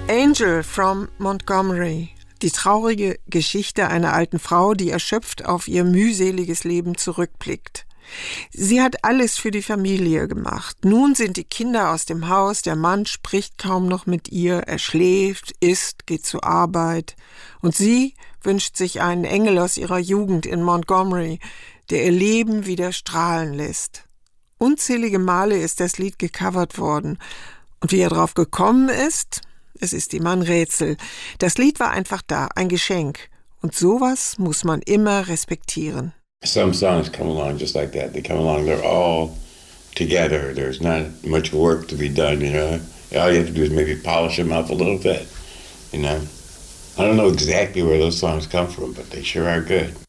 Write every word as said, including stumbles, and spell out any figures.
Angel from Montgomery. Die traurige Geschichte einer alten Frau, die erschöpft auf ihr mühseliges Leben zurückblickt. Sie hat alles für die Familie gemacht. Nun sind die Kinder aus dem Haus, der Mann spricht kaum noch mit ihr, er schläft, isst, geht zur Arbeit. Und sie wünscht sich einen Engel aus ihrer Jugend in Montgomery, der ihr Leben wieder strahlen lässt. Unzählige Male ist das Lied gecovert worden. Und wie er drauf gekommen ist, es ist ihm ein Rätsel. Das Lied war einfach da, ein Geschenk. Und sowas muss man immer respektieren. Some songs come along just like that. They come along, they're all together. There's not much work to be done, you know. All you have to do is maybe polish them up a little bit, you know. I don't know exactly where those songs come from, but they sure are good.